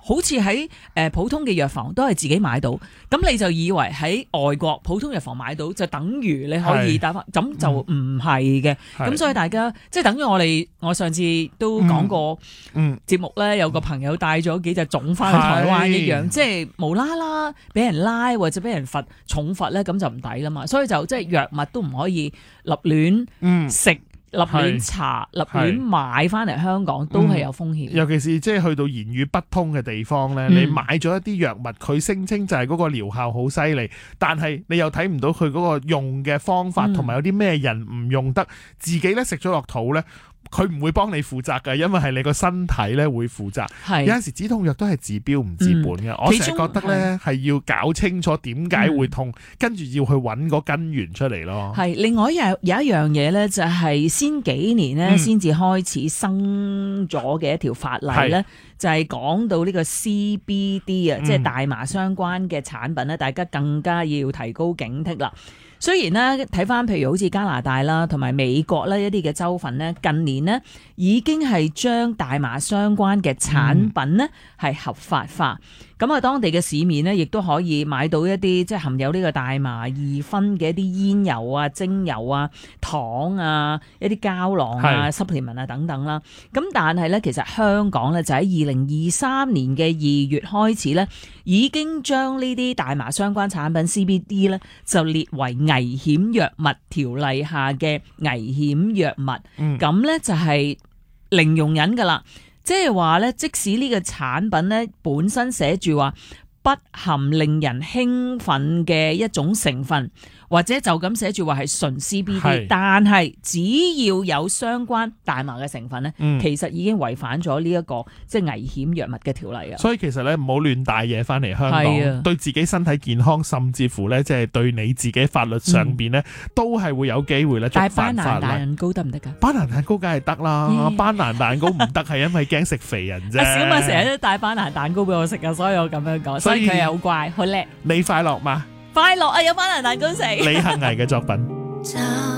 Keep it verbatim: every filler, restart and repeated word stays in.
好似喺誒普通嘅藥房都係自己買到，咁你就以為喺外國普通藥房買到就等於你可以打翻，咁就唔係嘅。咁所以大家即係等於我哋我上次都講過節目咧，有個朋友帶咗幾隻粽翻去台灣一樣，即係無啦啦俾人拉或者俾人罰重罰咧，咁就唔抵啦嘛。所以就即係藥物都唔可以立亂食。嗯立亂查、立亂買翻嚟香港都係有風險、嗯， 尤其是即係去到言語不通嘅地方咧、嗯，你買咗一啲藥物，佢聲稱就係嗰個療效好犀利，但係你又睇唔到佢嗰個用嘅方法，同、嗯、埋有啲咩人唔用得，自己咧食咗落肚咧。佢唔會幫你負責㗎，因為係你個身體咧會負責。有陣時止痛藥都係治標唔治本嘅、嗯，我成日覺得咧係要搞清楚點解會痛，跟、嗯、住要去揾個根源出嚟咯。係另外有有一樣嘢咧，就係先幾年咧先至開始生咗嘅一條法例咧、嗯，就係、是、講到呢個 C B D 啊、嗯，即係大麻相關嘅產品咧，大家更加要提高警惕啦。雖然咧睇翻譬如好似加拿大啦，同埋美國咧一啲嘅州份咧，近年呢已經係將大麻相關嘅產品呢係合法化。咁啊，當地嘅市面呢亦都可以買到一啲即係含有呢個大麻二酚嘅一啲煙油啊、精油啊、糖啊、一啲膠囊啊、supplement 啊等等啦。咁但係咧，其實香港咧就喺二零二三年嘅二月開始咧，已經將呢啲大麻相關產品 C B D 咧就列為危險藥物條例下嘅危險藥物。咁、嗯、咧就係零容忍噶啦。即係話咧，即使呢個產品咧本身寫住話不含令人興奮嘅一種成分，或者就咁寫住話係純 C B D， 但係只要有相關大麻嘅成分咧、嗯，其實已經違反咗呢一個即係危險藥物嘅條例啊。所以其實咧唔好亂帶嘢翻嚟香港，對自己身體健康，甚至乎咧即係對你自己法律上邊咧、嗯，都係會有機會咧觸犯法例。但係班蘭蛋糕得唔得噶？班蘭蛋糕梗係得啦，班蘭蛋糕唔得係因為驚食肥人啫。小米成日都帶班蘭蛋糕俾我食啊，所以我咁樣講。所以佢係好乖，好叻。你快樂嗎？快樂啊！有班蘭蛋糕食。李幸倪嘅作品。